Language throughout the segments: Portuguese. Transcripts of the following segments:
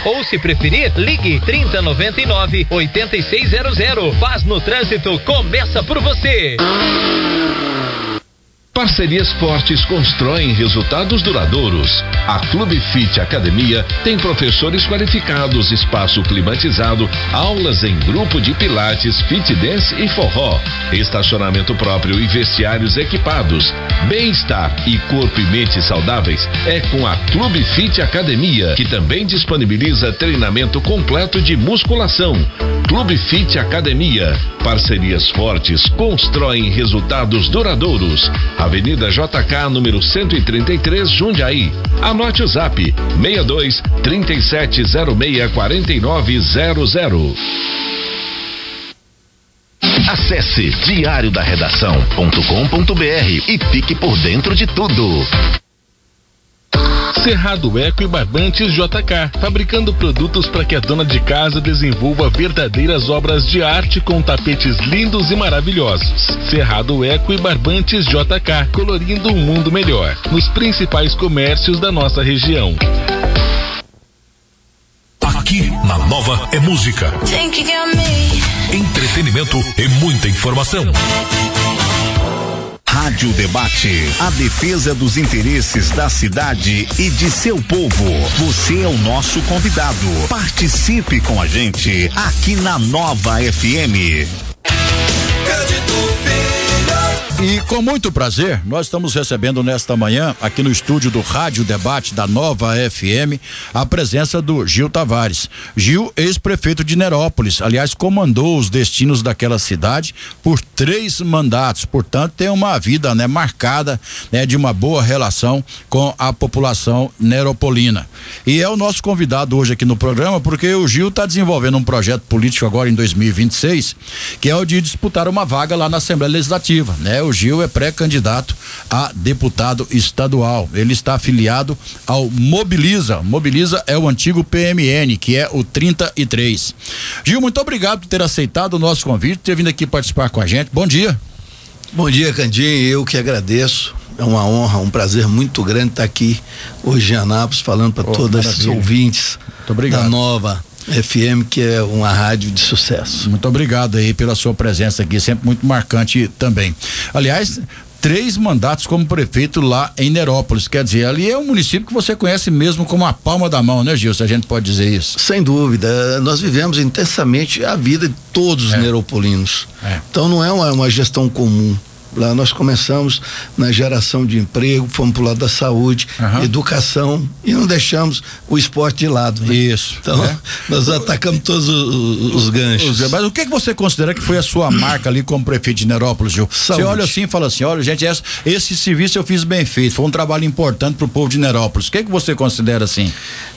Ou se preferir, ligue 3099-8600. Paz no Trânsito começa por você. Parcerias fortes constroem resultados duradouros. A Clube Fit Academia tem professores qualificados, espaço climatizado, aulas em grupo de pilates, fit dance e forró, estacionamento próprio e vestiários equipados. Bem-estar e corpo e mente saudáveis é com a Clube Fit Academia, que também disponibiliza treinamento completo de musculação. Clube Fit Academia. Parcerias fortes constroem resultados duradouros. Avenida JK, número 133, Jundiaí. Anote o zap: 62 3706 4900. Acesse diariodaredação.com.br e fique por dentro de tudo. Cerrado Eco e Barbantes JK, fabricando produtos para que a dona de casa desenvolva verdadeiras obras de arte com tapetes lindos e maravilhosos. Cerrado Eco e Barbantes JK, colorindo um mundo melhor, nos principais comércios da nossa região. Aqui na Nova é música, entretenimento e muita informação. Rádio Debate, a defesa dos interesses da cidade e de seu povo. Você é o nosso convidado. Participe com a gente aqui na Nova FM. E com muito prazer, nós estamos recebendo nesta manhã, aqui no estúdio do Rádio Debate da Nova FM, a presença do Gil Tavares. Gil, ex-prefeito de Nerópolis, aliás, comandou os destinos daquela cidade por 3 mandatos, portanto tem uma vida, né, marcada, né, de uma boa relação com a população neropolina. E é o nosso convidado hoje aqui no programa, porque o Gil está desenvolvendo um projeto político agora em 2026, que é o de disputar uma vaga lá na Assembleia Legislativa, né? O Gil é pré-candidato a deputado estadual. Ele está afiliado ao Mobiliza. Mobiliza é o antigo PMN, que é o 33. Gil, muito obrigado por ter aceitado o nosso convite, ter vindo aqui participar com a gente. Bom dia. Bom dia, Candim. Eu que agradeço. É uma honra, um prazer muito grande estar aqui hoje em Anápolis, falando para todos os ouvintes da Nova FM, que é uma rádio de sucesso. Muito obrigado aí pela sua presença aqui, sempre muito marcante também. Aliás, 3 mandatos como prefeito lá em Nerópolis, quer dizer, ali é um município que você conhece mesmo como a palma da mão, né, Gil, se a gente pode dizer isso? Sem dúvida, nós vivemos intensamente a vida de todos os neropolinos. Então não é uma gestão comum. Lá nós começamos na geração de emprego, fomos pro lado da saúde, educação, e não deixamos o esporte de lado, né? Isso. Então, nós atacamos todos os ganchos. Mas o que você considera que foi a sua marca ali como prefeito de Nerópolis, Gil? Saúde. Você olha assim e fala assim, olha, gente, esse serviço eu fiz bem feito, foi um trabalho importante pro povo de Nerópolis. O que você considera assim?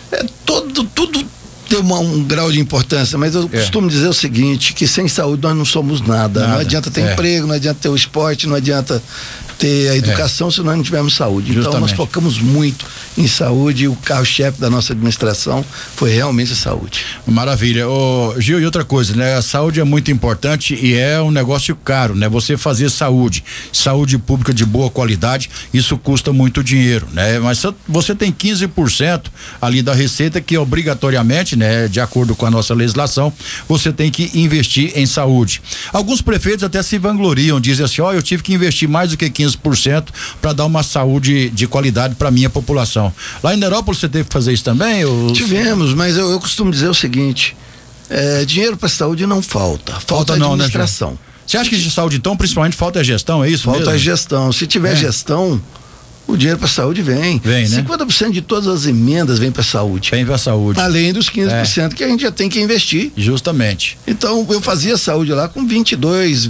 Tudo tem um grau de importância, mas eu costumo dizer o seguinte, que sem saúde nós não somos nada. Não adianta ter emprego, não adianta ter o esporte, não adianta ter a educação se nós não tivermos saúde. Justamente. Então nós focamos muito em saúde, e o carro-chefe da nossa administração foi realmente a saúde. Maravilha. Gil, e outra coisa, né? A saúde é muito importante e é um negócio caro, né? Você fazer saúde pública de boa qualidade, isso custa muito dinheiro, né? Mas você tem 15% ali da receita que obrigatoriamente, né, de acordo com a nossa legislação, você tem que investir em saúde. Alguns prefeitos até se vangloriam, dizem assim, eu tive que investir mais do que 15% para dar uma saúde de qualidade para minha população. Lá em Nerópolis você teve que fazer isso também? Tivemos, mas eu costumo dizer o seguinte, dinheiro para saúde não falta administração. Né, você acha que de saúde então principalmente falta a gestão, é isso mesmo? Falta a gestão, se tiver gestão, o dinheiro para saúde vem, né? 50% de todas as emendas vem para saúde. Vem para saúde. Além dos 15% que a gente já tem que investir. Justamente. Então, eu fazia saúde lá com 22%,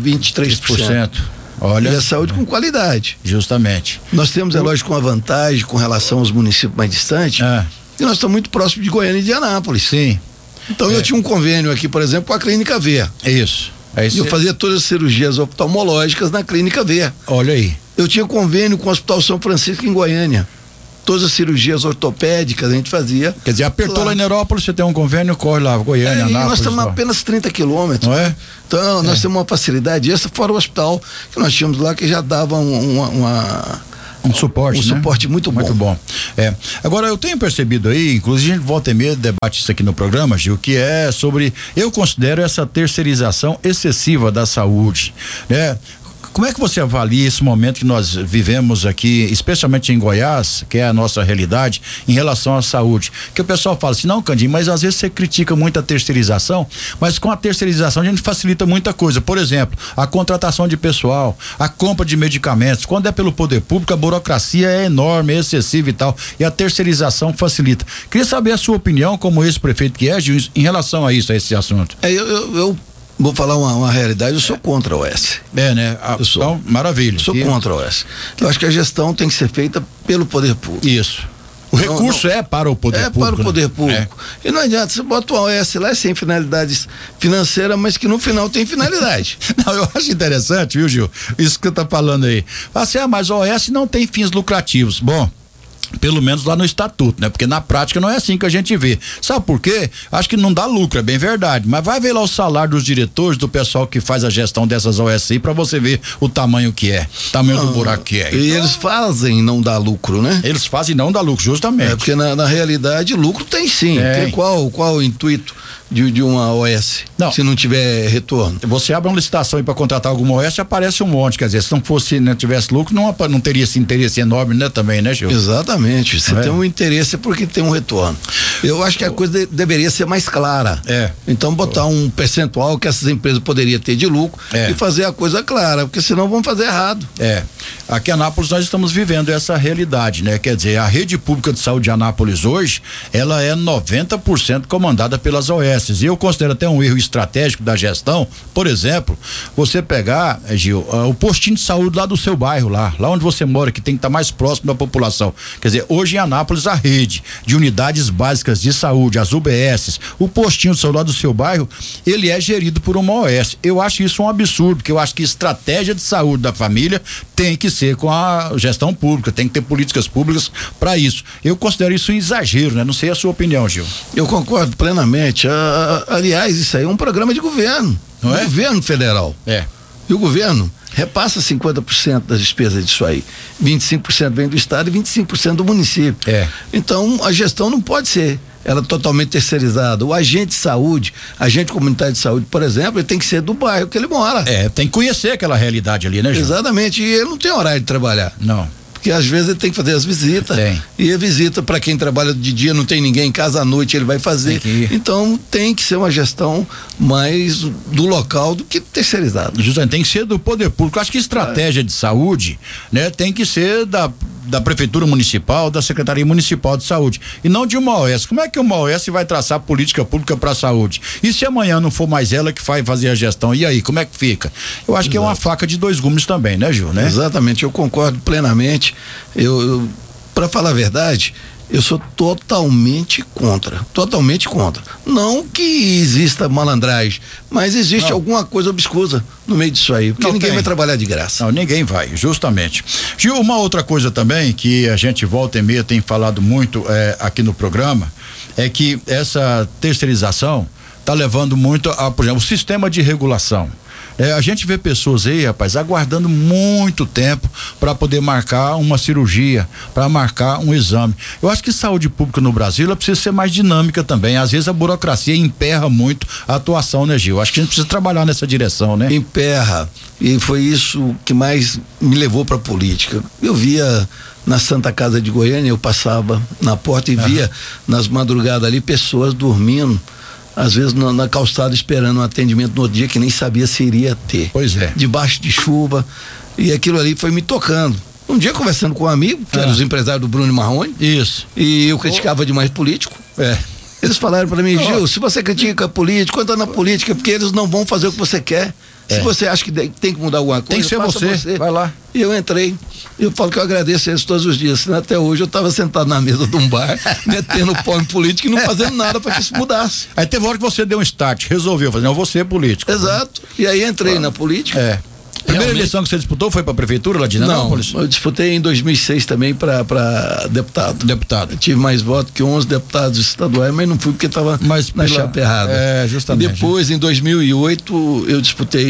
23%. Olha. E a saúde com qualidade. Justamente. Nós temos, é lógico, uma vantagem com relação aos municípios mais distantes. E nós estamos muito próximos de Goiânia e de Anápolis. Sim. Então, eu tinha um convênio aqui, por exemplo, com a Clínica V. Isso. Eu fazia todas as cirurgias oftalmológicas na Clínica V. Olha aí. Eu tinha convênio com o Hospital São Francisco em Goiânia. Todas as cirurgias ortopédicas a gente fazia. Quer dizer, apertou lá em Nerópolis, você tem um convênio, corre lá, Goiânia, Anápolis. Nós estamos a apenas 30 quilômetros. Não é? Então, nós temos uma facilidade, essa fora o hospital que nós tínhamos lá, que já dava um suporte, suporte muito bom. Muito bom. Agora, eu tenho percebido aí, inclusive a gente volta e meia debate isso aqui no programa, Gil, que é sobre, eu considero essa terceirização excessiva da saúde, né? Como é que você avalia esse momento que nós vivemos aqui, especialmente em Goiás, que é a nossa realidade, em relação à saúde? Que o pessoal fala assim, não, Candinho, mas às vezes você critica muito a terceirização, mas com a terceirização a gente facilita muita coisa. Por exemplo, a contratação de pessoal, a compra de medicamentos. Quando é pelo poder público, a burocracia é enorme, é excessiva e tal, e a terceirização facilita. Queria saber a sua opinião, como ex-prefeito que é, Gil, em relação a isso, a esse assunto. Eu vou falar uma realidade, eu sou contra a OS. Né? Eu sou. Então, maravilha. Sou contra a OS. Eu acho que a gestão tem que ser feita pelo poder público. Isso. O recurso é para o poder público. É para o poder público. E não adianta, você bota uma OS lá sem finalidades financeiras, mas que no final tem finalidade. Não, eu acho interessante, viu, Gil? Isso que você tá falando aí. Assim, mas a OS não tem fins lucrativos. Bom, pelo menos lá no estatuto, né? Porque na prática não é assim que a gente vê. Sabe por quê? Acho que não dá lucro, é bem verdade, mas vai ver lá o salário dos diretores, do pessoal que faz a gestão dessas OSI, pra você ver o tamanho que é, o tamanho do buraco que é. E eles fazem não dar lucro, né? Eles fazem não dar lucro, justamente. Porque na realidade lucro tem sim. Qual o intuito de uma OS, se não tiver retorno? Você abre uma licitação aí para contratar alguma OS, aparece um monte, quer dizer, se não fosse, não tivesse lucro, não teria esse interesse enorme, né, também, né, Gil? Exatamente, se tem um interesse é porque tem um retorno. Eu acho que a coisa deveria ser mais clara. Então botar um percentual que essas empresas poderiam ter de lucro e fazer a coisa clara, porque senão vão fazer errado. Aqui em Anápolis nós estamos vivendo essa realidade, né? Quer dizer, a rede pública de saúde de Anápolis hoje, ela é 90% comandada pelas OS. E eu considero até um erro estratégico da gestão, por exemplo, você pegar, Gil, o postinho de saúde lá do seu bairro, lá onde você mora, que tem que estar mais próximo da população. Quer dizer, hoje em Anápolis a rede de unidades básicas de saúde, as UBSs, o postinho de saúde lá do seu bairro, ele é gerido por uma OS. Eu acho isso um absurdo, porque eu acho que estratégia de saúde da família tem que ser com a gestão pública, tem que ter políticas públicas para isso. Eu considero isso um exagero, né? Não sei a sua opinião, Gil. Eu concordo plenamente. Aliás, isso aí é um programa de governo. Não é? Governo federal. E o governo repassa 50% das despesas disso aí. 25% vem do estado e 25% do município. Então, a gestão não pode ser ela totalmente terceirizada. O agente de saúde, agente comunitário de saúde, por exemplo, ele tem que ser do bairro que ele mora. Tem que conhecer aquela realidade ali, né, Gil? Exatamente. E ele não tem horário de trabalhar. Não. Porque às vezes ele tem que fazer as visitas. E a visita, para quem trabalha de dia, não tem ninguém em casa, à noite ele vai fazer. Então tem que ser uma gestão mais do local do que terceirizada. Justamente, tem que ser do poder público. Acho que estratégia de saúde, né, tem que ser da Prefeitura Municipal, da Secretaria Municipal de Saúde, e não de uma OS. Como é que uma OS vai traçar política pública para a saúde? E se amanhã não for mais ela que vai fazer a gestão? E aí, como é que fica? Eu acho que é uma faca de dois gumes também, né, Gil? Né? Exatamente, eu concordo plenamente. Eu para falar a verdade, eu sou totalmente contra. Não que exista malandragem, mas existe alguma coisa obscusa no meio disso aí, porque ninguém vai trabalhar de graça. Não, ninguém vai, justamente. Gil, uma outra coisa também que a gente volta e meia tem falado muito aqui no programa, é que essa terceirização tá levando muito a, por exemplo, o sistema de regulação. A gente vê pessoas aí, rapaz, aguardando muito tempo para poder marcar uma cirurgia, para marcar um exame. Eu acho que saúde pública no Brasil, ela precisa ser mais dinâmica também. Às vezes a burocracia emperra muito a atuação, né, Gil? Acho que a gente precisa trabalhar nessa direção, né? Emperra. E foi isso que mais me levou para a política. Eu via na Santa Casa de Goiânia, eu passava na porta e via nas madrugadas ali pessoas dormindo, às vezes na calçada, esperando um atendimento no outro dia que nem sabia se iria ter. Pois é. Debaixo de chuva, e aquilo ali foi me tocando. Um dia conversando com um amigo, que era os empresários do Bruno Marrone. Isso. E eu criticava demais político. Eles falaram para mim, Gil, se você critica político, entra na política, porque eles não vão fazer o que você quer. Se você acha que tem que mudar alguma coisa, tem que ser você. Vai lá. E eu entrei. Eu falo que eu agradeço eles todos os dias. Senão até hoje eu estava sentado na mesa de um bar, metendo pau em política e não fazendo nada para que isso mudasse. Aí teve hora que você deu um start, resolveu fazer, não, vou ser político. Exato. E aí entrei na política. Primeira eleição que você disputou foi para a prefeitura lá de Anápolis? Não, eu disputei em 2006 também para deputado. Deputado. Eu tive mais votos que 11 deputados estaduais, mas não fui porque estava na chapa errada. Justamente. E depois, em 2008, eu disputei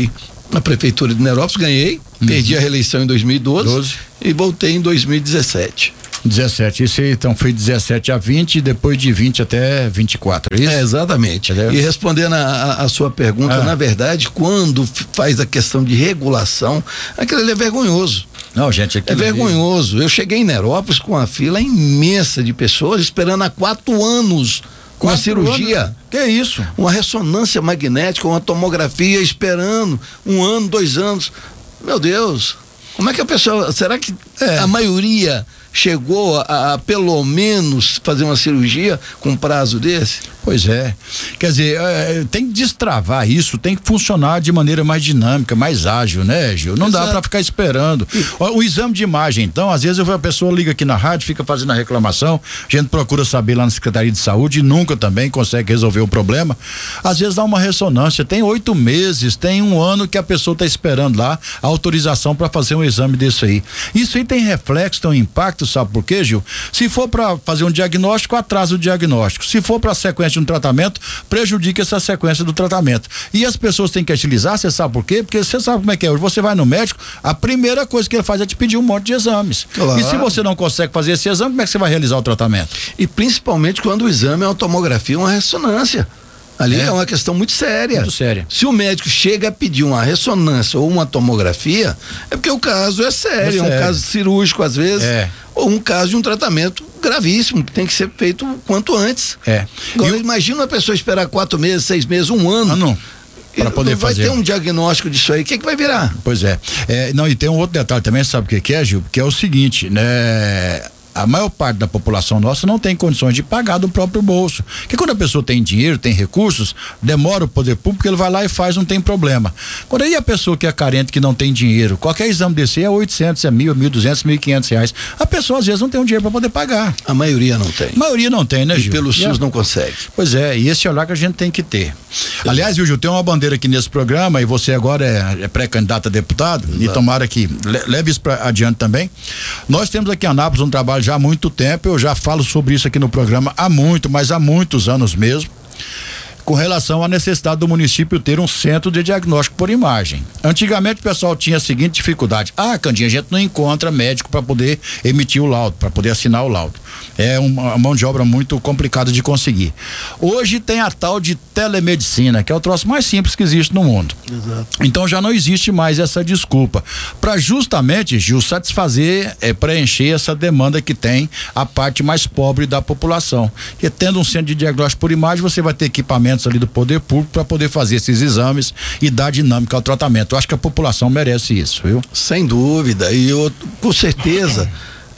na prefeitura de Nerópolis, ganhei, perdi a reeleição em 2012 e voltei em 2017. 17, isso aí, então foi 17 a 20 e depois de 20 até 24, é isso? Exatamente. Entendeu? E respondendo a sua pergunta, na verdade, quando faz a questão de regulação, aquilo ali é vergonhoso. Não, gente, é vergonhoso. Eu cheguei em Nerópolis com uma fila imensa de pessoas esperando há 4 anos com a cirurgia. Anos? Que é isso? Uma ressonância magnética, uma tomografia esperando 1 ano, 2 anos. Meu Deus, como é que a pessoa, será que a maioria chegou a pelo menos fazer uma cirurgia com prazo desse? Pois é, quer dizer, tem que destravar isso, tem que funcionar de maneira mais dinâmica, mais ágil, né, Gil? Não dá para ficar esperando. O exame de imagem, então, às vezes a pessoa liga aqui na rádio, fica fazendo a reclamação, a gente procura saber lá na Secretaria de Saúde e nunca também consegue resolver o problema. Às vezes dá uma ressonância, tem 8 meses, tem 1 ano que a pessoa está esperando lá a autorização para fazer um exame desse aí. Isso aí tem reflexo, tem um impacto, sabe por quê, Gil? Se for para fazer um diagnóstico, atrasa o diagnóstico. Se for para sequência de um tratamento, prejudica essa sequência do tratamento. E as pessoas têm que agilizar, você sabe por quê? Porque você sabe como é que é. Hoje você vai no médico, a primeira coisa que ele faz é te pedir um monte de exames. Claro. E se você não consegue fazer esse exame, como é que você vai realizar o tratamento? E principalmente quando o exame é uma tomografia, uma ressonância. Ali é uma questão muito séria. Muito séria. Se o médico chega a pedir uma ressonância ou uma tomografia, é porque o caso é sério, é um caso cirúrgico às vezes, ou um caso de um tratamento gravíssimo, que tem que ser feito o quanto antes. Agora, imagina uma pessoa esperar 4 meses, 6 meses, 1 ano. Para poder fazer. Vai ter um diagnóstico disso aí, o que vai virar? Pois é. Não, e tem um outro detalhe também, sabe o que é, Gil? Que é o seguinte, né? A maior parte da população nossa não tem condições de pagar do próprio bolso. Porque quando a pessoa tem dinheiro, tem recursos, demora o poder público, ele vai lá e faz, não tem problema. Quando aí a pessoa que é carente, que não tem dinheiro, qualquer exame desse é 800, é 1.000, 1.200, 1.500 reais. A pessoa às vezes não tem um dinheiro para poder pagar. A maioria não tem. A maioria não tem, né, Gil? E pelo SUS não consegue. Pois é, e esse olhar que a gente tem que ter. Aliás, Gil, tem uma bandeira aqui nesse programa e você agora é pré-candidato a deputado. Exato. E tomara que leve isso para adiante também. Nós temos aqui em Anápolis um trabalho já há muito tempo, eu já falo sobre isso aqui no programa há muitos anos mesmo, com relação à necessidade do município ter um centro de diagnóstico por imagem. Antigamente o pessoal tinha a seguinte dificuldade: Candinha, a gente não encontra médico para poder emitir o laudo, para poder assinar o laudo. É uma mão de obra muito complicada de conseguir. Hoje tem a tal de telemedicina, que é o troço mais simples que existe no mundo. Exato. Então já não existe mais essa desculpa para justamente, Gil, satisfazer, preencher essa demanda que tem a parte mais pobre da população. Porque tendo um centro de diagnóstico por imagem, você vai ter equipamentos ali do poder público para poder fazer esses exames e dar dinâmica ao tratamento. Eu acho que a população merece isso, viu? Sem dúvida, e eu, com certeza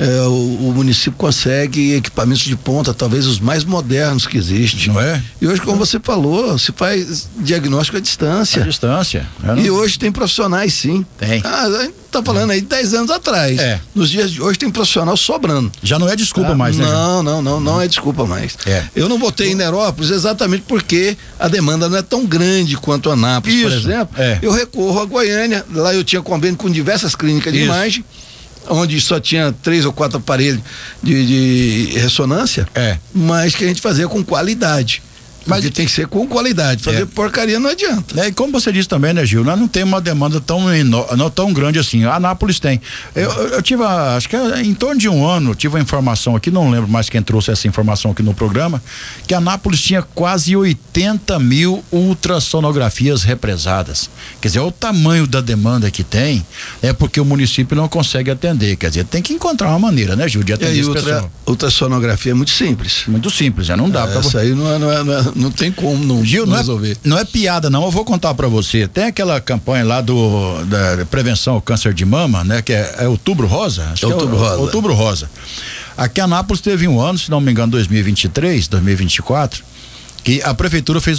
o município consegue equipamentos de ponta, talvez os mais modernos que existem. Não é? E hoje, como você falou, se faz diagnóstico à distância. À distância. E hoje tem profissionais, sim. Tem. A gente tá falando aí de 10 anos atrás. Nos dias de hoje tem profissional sobrando. Já não é desculpa mais, né? Não é desculpa mais. Eu não botei em Nerópolis exatamente porque a demanda não é tão grande quanto Anápolis, por exemplo. Eu recorro a Goiânia, lá eu tinha convênio com diversas clínicas de imagem, onde só tinha 3 ou 4 aparelhos de ressonância, mas que a gente fazia com qualidade. Mas tem que ser com qualidade, fazer porcaria não adianta. E como você disse também, né, Gil, nós não temos uma demanda não tão grande assim. A Anápolis tem. Eu tive, acho que em torno de 1 ano, tive uma informação aqui, não lembro mais quem trouxe essa informação aqui no programa, que a Anápolis tinha quase 80 mil ultrassonografias represadas. Quer dizer, o tamanho da demanda que tem é porque o município não consegue atender. Quer dizer, tem que encontrar uma maneira, né, Gil, de atender esse pessoal. Ultrassonografia é muito simples. Muito simples, não dá pra... Essa aí não tem como não, Gil, não resolver. Não é piada, não. Eu vou contar pra você. Tem aquela campanha lá da prevenção ao câncer de mama, né? Que é Outubro Rosa? Acho que Outubro Rosa. Outubro Rosa. Aqui em Anápolis teve 1 ano, se não me engano, 2023, 2024, que a prefeitura fez